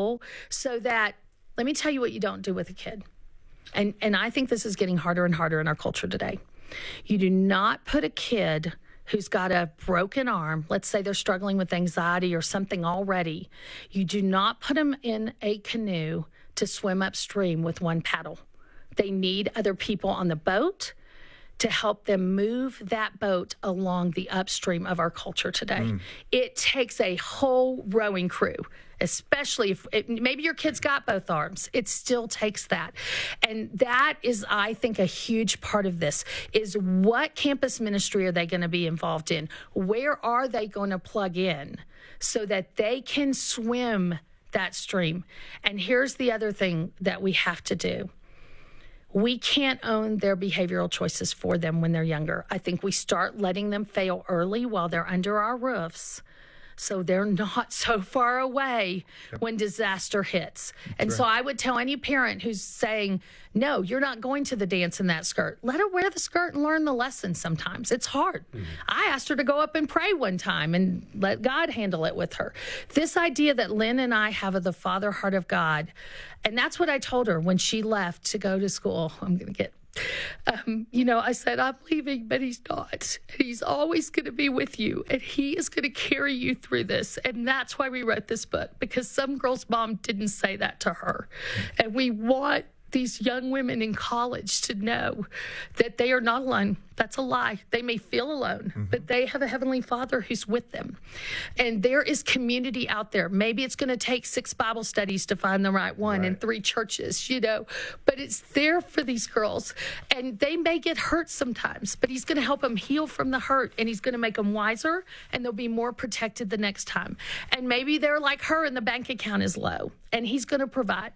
role so that, let me tell you what you don't do with a kid. And I think this is getting harder and harder in our culture today. You do not put a kid who's got a broken arm, let's say they're struggling with anxiety or something already, you do not put them in a canoe to swim upstream with one paddle. They need other people on the boat to help them move that boat along the upstream of our culture today. It takes a whole rowing crew, especially if maybe your kid's got both arms. It still takes that. And that is, I think, a huge part of this is what campus ministry are they going to be involved in? Where are they going to plug in so that they can swim that stream? And here's the other thing that we have to do. We can't own their behavioral choices for them when they're younger. I think we start letting them fail early while they're under our roofs, so they're not so far away when disaster hits. And so I would tell any parent who's saying, no, you're not going to the dance in that skirt, let her wear the skirt and learn the lesson sometimes. It's hard. I asked her to go up and pray one time and let God handle it with her. This idea that Lynn and I have of the Father heart of God, and that's what I told her when she left to go to school. I'm going to get I said, I'm leaving, but he's not. And he's always going to be with you, and he is going to carry you through this. And that's why we wrote this book, because some girl's mom didn't say that to her. And we want these young women in college to know that they are not alone. That's a lie. They may feel alone, but they have a Heavenly Father who's with them. And there is community out there. Maybe it's going to take 6 Bible studies to find the right one and 3 churches, but it's there for these girls. And they may get hurt sometimes, but he's going to help them heal from the hurt, and he's going to make them wiser, and they'll be more protected the next time. And maybe they're like her and the bank account is low, and he's going to provide.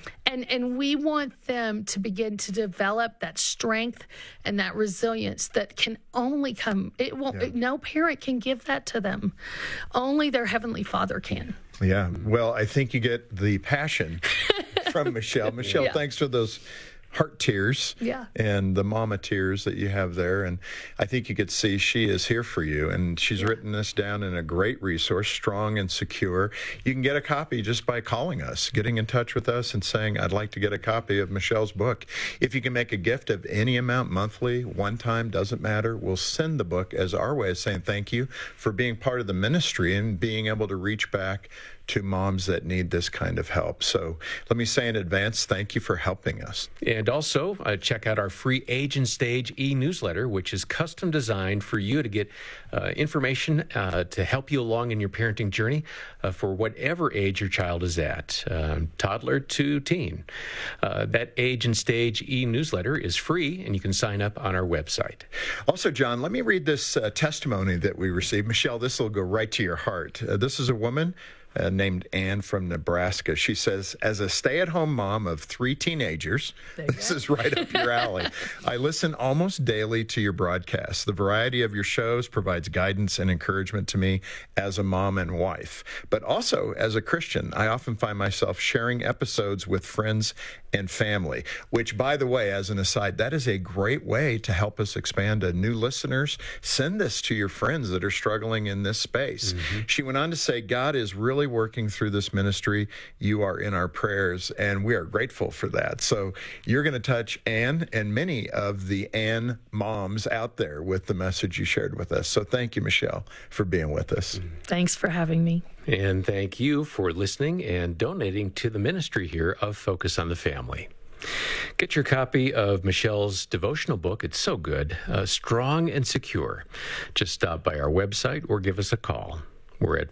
And we want them to begin to develop that strength and that resilience that can only come. It won't. No parent can give that to them. Only their Heavenly Father can. Yeah. Well, I think you get the passion from Michelle. Michelle, thanks for those heart tears and the mama tears that you have there. And I think you could see she is here for you. And she's written this down in a great resource, Strong and Secure. You can get a copy just by calling us, getting in touch with us and saying, I'd like to get a copy of Michelle's book. If you can make a gift of any amount monthly, one time, doesn't matter, we'll send the book as our way of saying thank you for being part of the ministry and being able to reach back to moms that need this kind of help. So let me say in advance, thank you for helping us. And also, check out our free Age and Stage e-newsletter, which is custom designed for you to get information to help you along in your parenting journey for whatever age your child is at, toddler to teen. That Age and Stage e-newsletter is free, and you can sign up on our website. Also, John, let me read this testimony that we received. Michelle, this will go right to your heart. This is a woman named Ann from Nebraska. She says, as a stay-at-home mom of 3 teenagers, this is right up your alley. I listen almost daily to your broadcasts. The variety of your shows provides guidance and encouragement to me as a mom and wife. But also, as a Christian, I often find myself sharing episodes with friends and family, which, by the way, as an aside, that is a great way to help us expand to new listeners. Send this to your friends that are struggling in this space. She went on to say, God is really working through this ministry. You are in our prayers, and we are grateful for that. So you're going to touch Ann and many of the Ann moms out there with the message you shared with us. So thank you, Michelle, for being with us. Thanks for having me. And thank you for listening and donating to the ministry here of Focus on the Family. Get your copy of Michelle's devotional book. It's so good, Strong and Secure. Just stop by our website or give us a call. We're at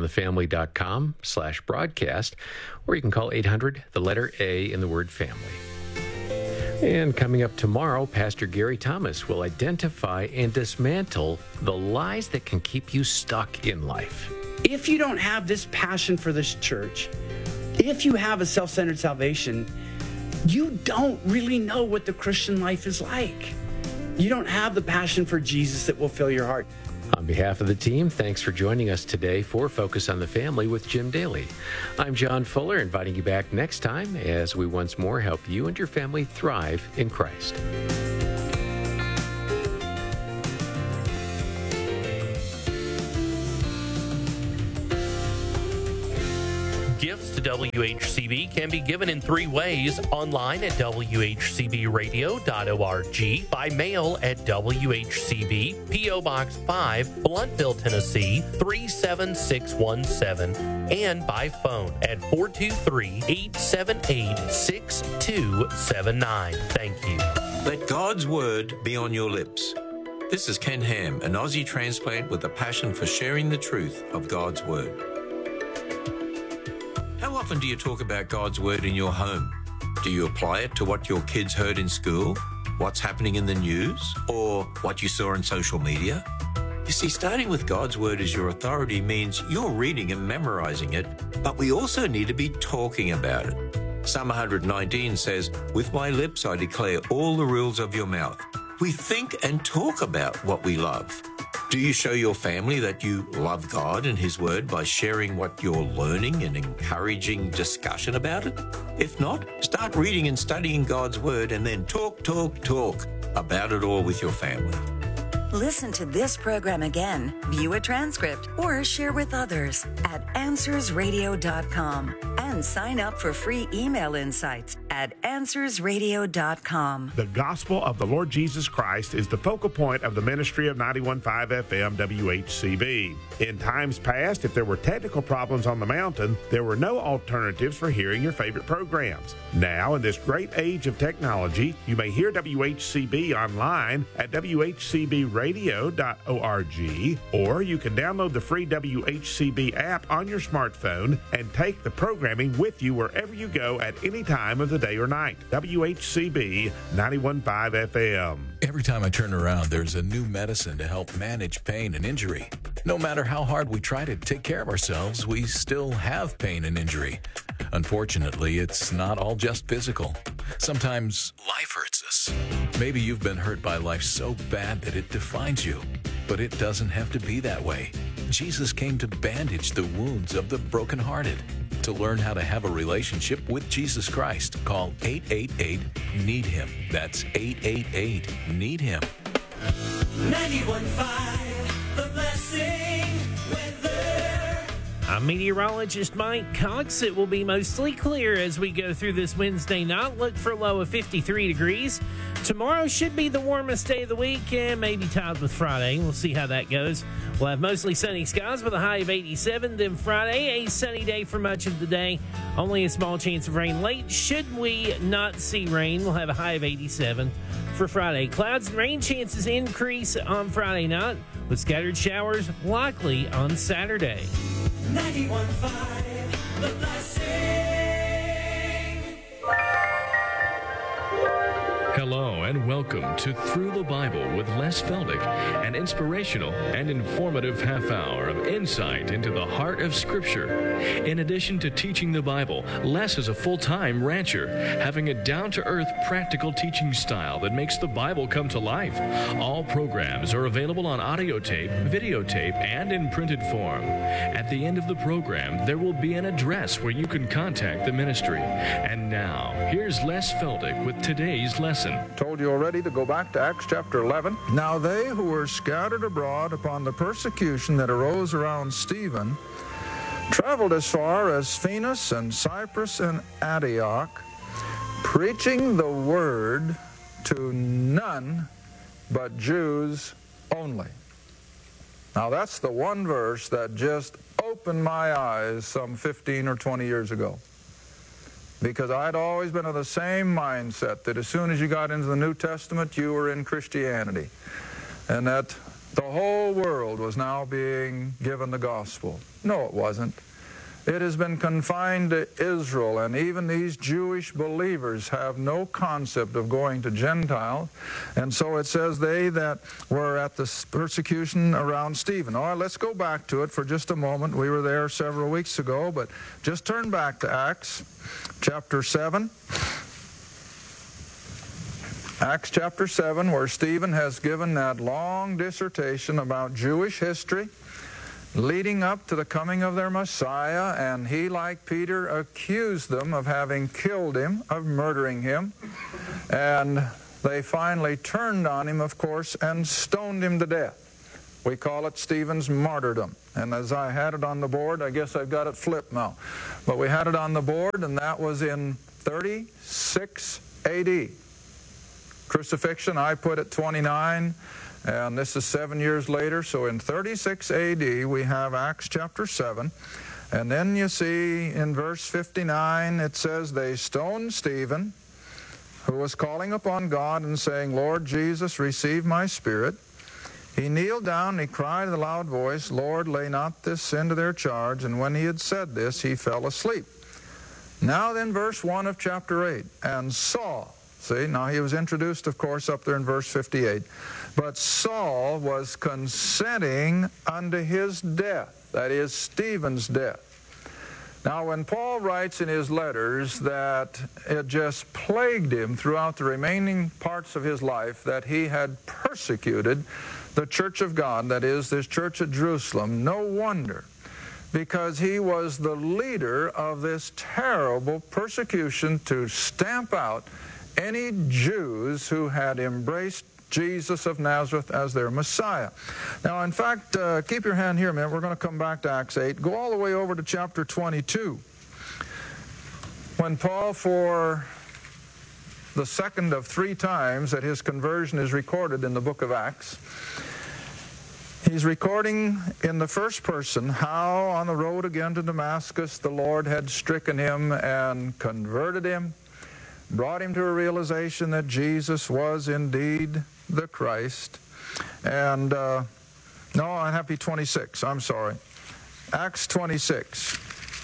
focusonthefamily.com/broadcast, or you can call 800, the letter A in the word family. And coming up tomorrow, Pastor Gary Thomas will identify and dismantle the lies that can keep you stuck in life. If you don't have this passion for this church, if you have a self-centered salvation, you don't really know what the Christian life is like. You don't have the passion for Jesus that will fill your heart. On behalf of the team, thanks for joining us today for Focus on the Family with Jim Daly. I'm John Fuller, inviting you back next time as we once more help you and your family thrive in Christ. Gifts to to WHCB can be given in 3 ways: online at WHCBradio.org, by mail at WHCB, P.O. Box 5, Blountville, Tennessee 37617, and by phone at 423-878-6279. Thank you. Let God's word be on your lips. This is Ken Ham, an Aussie transplant with a passion for sharing the truth of God's word. How often do you talk about God's word in your home? Do you apply it to what your kids heard in school, what's happening in the news, or what you saw on social media? You see, starting with God's word as your authority means you're reading and memorizing it, but we also need to be talking about it. Psalm 119 says, "With my lips I declare all the rules of your mouth." We think and talk about what we love. Do you show your family that you love God and His Word by sharing what you're learning and encouraging discussion about it? If not, start reading and studying God's Word and then talk about it all with your family. Listen to this program again, view a transcript, or share with others at AnswersRadio.com and sign up for free email insights at AnswersRadio.com. The gospel of the Lord Jesus Christ is the focal point of the ministry of 91.5 FM WHCB. In times past, if there were technical problems on the mountain, there were no alternatives for hearing your favorite programs. Now, in this great age of technology, you may hear WHCB online at WHCBradio.org, or you can download the free WHCB app on your smartphone and take the programming with you wherever you go at any time of the day or night. WHCB 91.5 FM. Every time I turn around, there's a new medicine to help manage pain and injury. No matter how hard we try to take care of ourselves, we still have pain and injury. Unfortunately, it's not all just physical. Sometimes life hurts us. Maybe you've been hurt by life so bad that it defines you. But it doesn't have to be that way. Jesus came to bandage the wounds of the brokenhearted. To learn how to have a relationship with Jesus Christ, call 888-NEED-HIM. That's 888-NEED-HIM. 91.5, The Blessing Weather. I'm meteorologist Mike Cox. It will be mostly clear as we go through this Wednesday night. Look for a low of 53 degrees. Tomorrow should be the warmest day of the week and maybe tied with Friday. We'll see how that goes. We'll have mostly sunny skies with a high of 87. Then Friday, a sunny day for much of the day. Only a small chance of rain late. Should we not see rain, we'll have a high of 87 for Friday. Clouds and rain chances increase on Friday night with scattered showers likely on Saturday. 91.5, The Blessing. Hello and welcome to Through the Bible with Les Feldick, an inspirational and informative half hour of insight into the heart of Scripture. In addition to teaching the Bible, Les is a full-time rancher, having a down-to-earth, practical teaching style that makes the Bible come to life. All programs are available on audio tape, videotape, and in printed form. At the end of the program, there will be an address where you can contact the ministry. And now, here's Les Feldick with today's lesson. Told you already to go back to Acts chapter 11. Now they who were scattered abroad upon the persecution that arose around Stephen traveled as far as Phoenix and Cyprus and Antioch, preaching the word to none but Jews only. Now that's the one verse that just opened my eyes some 15 or 20 years ago. Because I'd always been of the same mindset that as soon as you got into the New Testament, you were in Christianity. And that the whole world was now being given the gospel. No, it wasn't. It has been confined to Israel, and even these Jewish believers have no concept of going to Gentiles. And so it says they that were at the persecution around Stephen. All right, let's go back to it for just a moment. We were there several weeks ago, but just turn back to Acts chapter 7. Acts chapter 7, where Stephen has given that long dissertation about Jewish history leading up to the coming of their Messiah, and he, like Peter, accused them of having killed him, of murdering him, and they finally turned on him, of course, and stoned him to death. We call it Stephen's martyrdom. And as I had it on the board, I guess I've got it flipped now. But we had it on the board, and that was in 36 AD. Crucifixion, I put it 29, and this is 7 years later. So in 36 AD, we have Acts chapter 7. And then you see in verse 59, it says, they stoned Stephen, who was calling upon God and saying, Lord Jesus, receive my spirit. He kneeled down and he cried with a loud voice, Lord, lay not this sin to their charge. And when he had said this, he fell asleep. Now then, verse 1 of chapter 8, and Saul, see, now he was introduced, of course, up there in verse 58. But Saul was consenting unto his death, that is, Stephen's death. Now, when Paul writes in his letters that it just plagued him throughout the remaining parts of his life that he had persecuted the church of God, that is, this church at Jerusalem, no wonder, because he was the leader of this terrible persecution to stamp out any Jews who had embraced Jesus of Nazareth as their Messiah. Now, in fact, keep your hand here a minute. We're going to come back to Acts 8. Go all the way over to chapter 22. When Paul, for the second of 3 times that his conversion is recorded in the book of Acts, he's recording in the first person how on the road again to Damascus the Lord had stricken him and converted him, brought him to a realization that Jesus was indeed the Christ. And, no, I'd have to be 26. I'm sorry. Acts 26.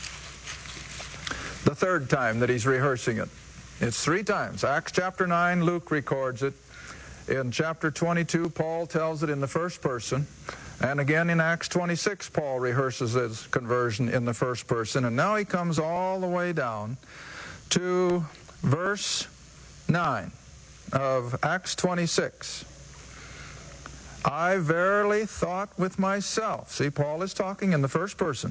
The third time that he's rehearsing it. It's 3 times. Acts chapter 9, Luke records it. In chapter 22, Paul tells it in the first person. And again in Acts 26, Paul rehearses his conversion in the first person. And now he comes all the way down to verse 9 of Acts 26. I verily thought with myself. See, Paul is talking in the first person.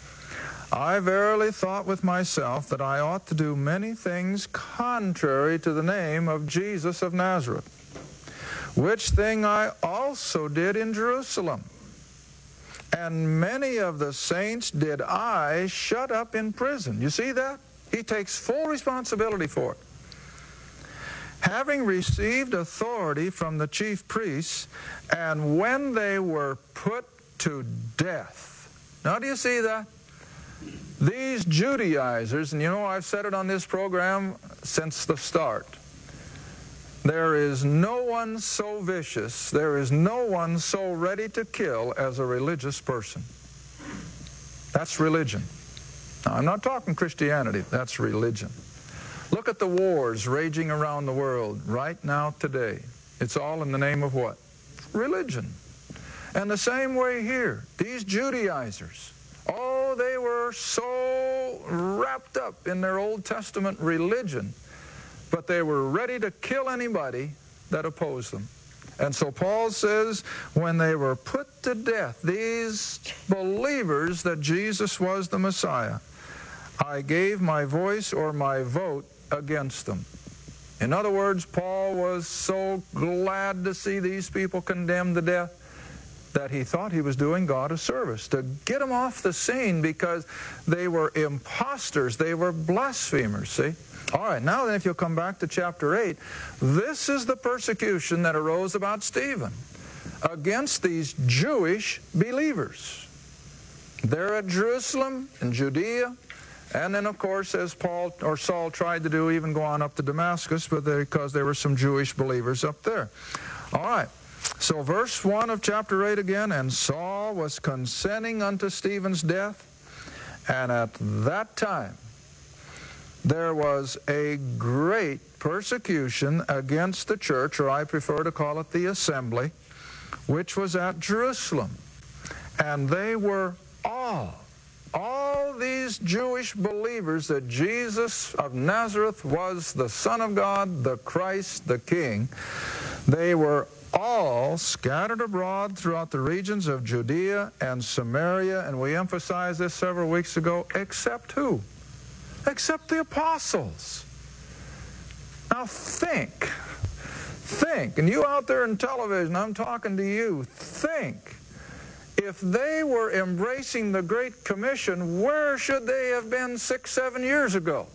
I verily thought with myself that I ought to do many things contrary to the name of Jesus of Nazareth, which thing I also did in Jerusalem. And many of the saints did I shut up in prison. You see that? He takes full responsibility for it. Having received authority from the chief priests, and when they were put to death. Now, do you see that? These Judaizers, and you know I've said it on this program since the start, there is no one so vicious, there is no one so ready to kill as a religious person. That's religion. Now, I'm not talking Christianity, that's religion. Look at the wars raging around the world right now today. It's all in the name of what? Religion. And the same way here, these Judaizers, oh, they were so wrapped up in their Old Testament religion, but they were ready to kill anybody that opposed them. And so Paul says, when they were put to death, these believers that Jesus was the Messiah, I gave my voice or my vote against them. In other words, Paul was so glad to see these people condemned to death that he thought he was doing God a service, to get them off the scene because they were imposters, they were blasphemers, see? All right, now then if you'll come back to chapter 8, this is the persecution that arose about Stephen against these Jewish believers. They're at Jerusalem in Judea, and then of course, as Paul or Saul tried to do, even go on up to Damascus, but because there were some Jewish believers up there. All right. So verse 1 of chapter 8 again, and Saul was consenting unto Stephen's death, and at that time there was a great persecution against the church, or I prefer to call it the assembly, which was at Jerusalem. And they were all these Jewish believers that Jesus of Nazareth was the Son of God, the Christ, the King, they were all scattered abroad throughout the regions of Judea and Samaria, and we emphasized this several weeks ago, except who? Except the apostles. Now think, and you out there in television, I'm talking to you, think If they were embracing the Great Commission, where should they have been 6, 7 years ago?